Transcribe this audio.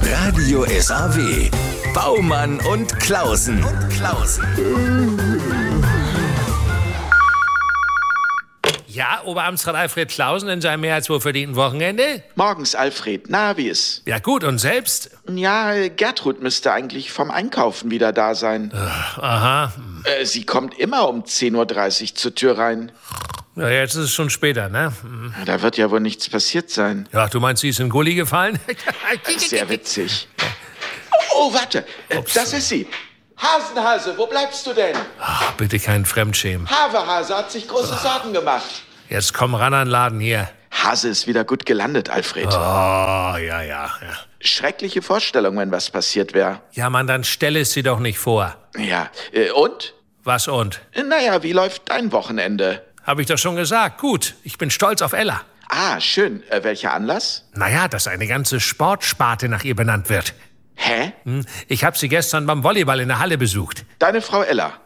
Radio SAW. Baumann und Klausen. Ja, Oberamtsrat Alfred Klausen in seinem mehr als wohlverdienten Wochenende? Morgens, Alfred. Na, wie ist? Ja gut, und selbst? Ja, Gertrud müsste eigentlich vom Einkaufen wieder da sein. Aha. Sie kommt immer um 10:30 Uhr zur Tür rein. Ja, jetzt ist es schon später, ne? Da wird ja wohl nichts passiert sein. Ja, du meinst, sie ist in Gully gefallen? Sehr witzig. Oh, warte. Das ist sie. Hasenhase, wo bleibst du denn? Ach, bitte keinen Fremdschämen. Havehase hat sich große Sorgen gemacht. Jetzt komm ran an den Laden hier. Hase ist wieder gut gelandet, Alfred. Oh, ja. Schreckliche Vorstellung, wenn was passiert wäre. Ja, Mann, dann stell es sie doch nicht vor. Ja, und? Was und? Naja, wie läuft dein Wochenende? Hab ich doch schon gesagt. Gut, ich bin stolz auf Ella. Ah, schön. Welcher Anlass? Naja, dass eine ganze Sportsparte nach ihr benannt wird. Hä? Ich hab sie gestern beim Volleyball in der Halle besucht. Deine Frau Ella?